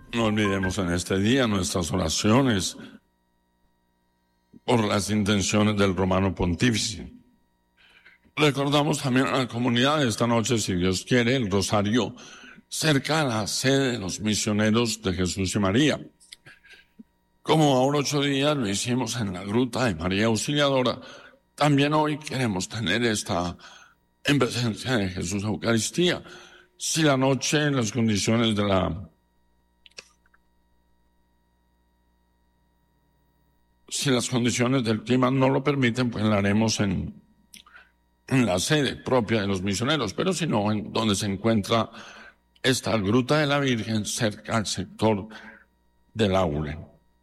No olvidemos en este día nuestras oraciones por las intenciones del Romano Pontífice. Recordamos también a la comunidad de esta noche, si Dios quiere, el rosario cerca a la sede de los misioneros de Jesús y María. Como ahora 8 días lo hicimos en la gruta de María Auxiliadora, también hoy queremos tener esta en presencia de Jesús Eucaristía. Si la noche en las condiciones si las condiciones del clima no lo permiten, pues la haremos en la sede propia de los misioneros, pero si no, en donde se encuentra esta gruta de la Virgen, cerca al sector del Aule.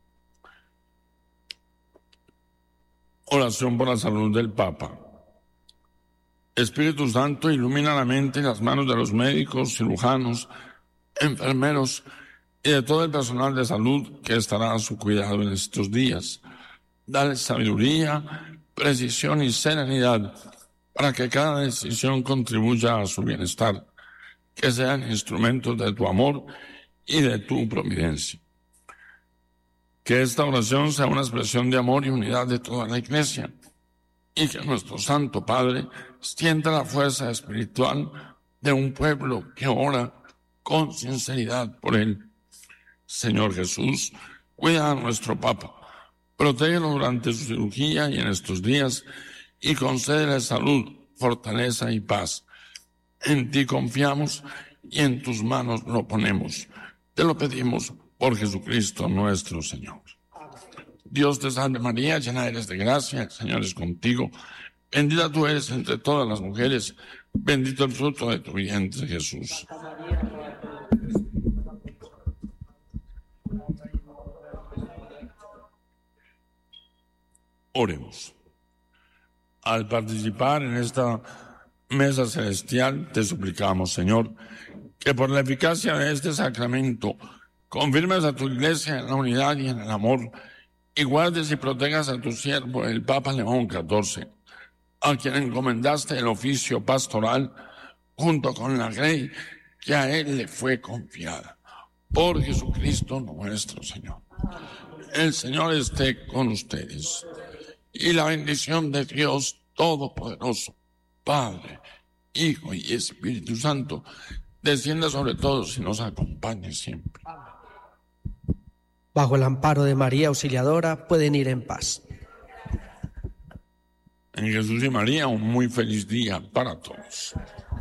Oración por la salud del Papa. Espíritu Santo, ilumina la mente y las manos de los médicos, cirujanos, enfermeros y de todo el personal de salud que estará a su cuidado en estos días. Dale sabiduría, precisión y serenidad para que cada decisión contribuya a su bienestar, que sean instrumentos de tu amor y de tu providencia. Que esta oración sea una expresión de amor y unidad de toda la Iglesia, y que nuestro Santo Padre sienta la fuerza espiritual de un pueblo que ora con sinceridad por él. Señor Jesús, cuida a nuestro Papa, protégelo durante su cirugía y en estos días, y concédele salud, fortaleza y paz. En ti confiamos y en tus manos lo ponemos. Te lo pedimos por Jesucristo nuestro Señor. Dios te salve María, llena eres de gracia, el Señor es contigo. Bendita tú eres entre todas las mujeres, bendito el fruto de tu vientre, Jesús. Oremos. Al participar en esta mesa celestial, te suplicamos, Señor, que por la eficacia de este sacramento confirmes a tu Iglesia en la unidad y en el amor, y guardes y protejas a tu siervo, el Papa León XIV, a quien encomendaste el oficio pastoral junto con la grey que a él le fue confiada. Por Jesucristo nuestro Señor. El Señor esté con ustedes. Y la bendición de Dios Todopoderoso, Padre, Hijo y Espíritu Santo, descienda sobre todos y nos acompañe siempre. Bajo el amparo de María Auxiliadora pueden ir en paz. En Jesús y María, un muy feliz día para todos.